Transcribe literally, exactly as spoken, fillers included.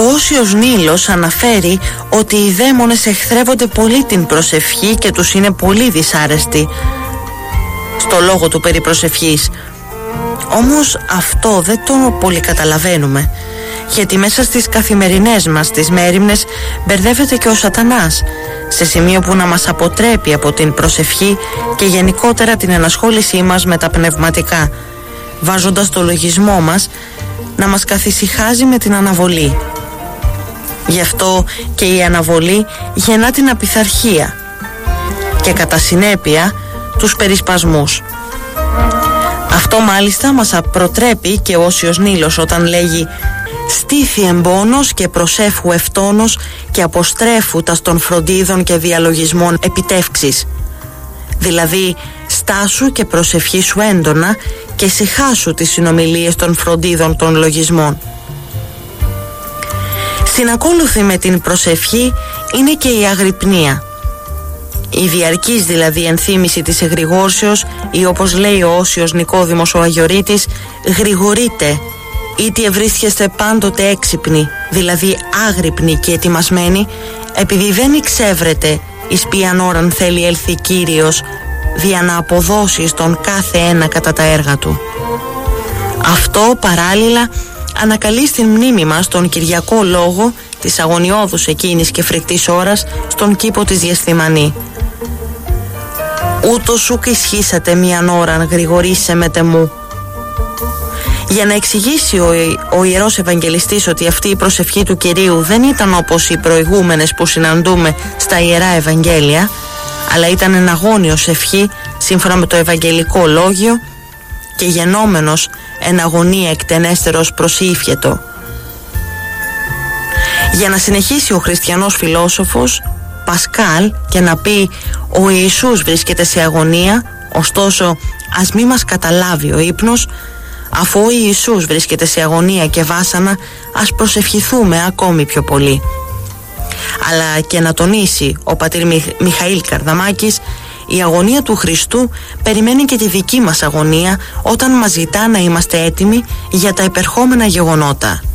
Όσιος Νείλος αναφέρει ότι οι δαίμονες εχθρεύονται πολύ την προσευχή και τους είναι πολύ δυσάρεστοι στο λόγο του περί προσευχής. Όμως αυτό δεν το πολύ καταλαβαίνουμε, γιατί μέσα στις καθημερινές μας τις μέριμνες μπερδεύεται και ο σατανάς, σε σημείο που να μας αποτρέπει από την προσευχή και γενικότερα την ενασχόλησή μας με τα πνευματικά, βάζοντας το λογισμό μας να μας καθησυχάζει με την αναβολή. Γι' αυτό και η αναβολή γεννά την απειθαρχία και κατά συνέπεια τους περισπασμούς. Αυτό μάλιστα μας προτρέπει και ο Όσιος Νείλος όταν λέγει «Στήθη εμπόνος και προσεύχου ευτόνος και αποστρέφου τας των φροντίδων και διαλογισμών επιτεύξεις». Δηλαδή στάσου και προσευχήσου έντονα και συχάσου τις συνομιλίες των φροντίδων των λογισμών. Συνακόλουθη με την προσευχή είναι και η αγρυπνία. Η διαρκής δηλαδή ενθύμηση της εγρηγόρσεως ή όπως λέει ο Όσιος Νικόδημος ο Αγιορείτης, γρηγορείτε, είτε ευρίσκεστε πάντοτε έξυπνοι, δηλαδή άγρυπνοι και ετοιμασμένοι, επειδή δεν εξεύρετε εις ποιαν ώραν θέλει έλθει Κύριος, δια να αποδώσει στον κάθε ένα κατά τα έργα του. Αυτό παράλληλα ανακαλεί στην μνήμη μας τον Κυριακό λόγο της αγωνιώδους εκείνης και φρικτής ώρας στον κήπο της Γεσθημανή. Ούτως σουκ ισχύσατε μίαν ώραν γρηγορήσε μετε μου. Για να εξηγήσει ο, ο Ιερός Ευαγγελιστής ότι αυτή η προσευχή του Κυρίου δεν ήταν όπως οι προηγούμενες που συναντούμε στα Ιερά Ευαγγέλια, αλλά ήταν ένα αγώνιος ευχή σύμφωνα με το Ευαγγελικό Λόγιο και γενόμενος εν αγωνία εκτενέστερος προσήφιετο. Για να συνεχίσει ο χριστιανός φιλόσοφος Πασκάλ και να πει «Ο Ιησούς βρίσκεται σε αγωνία, ωστόσο ας μη μας καταλάβει ο ύπνος, αφού ο Ιησούς βρίσκεται σε αγωνία και βάσανα, ας προσευχηθούμε ακόμη πιο πολύ». Αλλά και να τονίσει ο πατήρ Μιχαήλ Καρδαμάκης, η αγωνία του Χριστού περιμένει και τη δική μας αγωνία όταν μας ζητά να είμαστε έτοιμοι για τα επερχόμενα γεγονότα.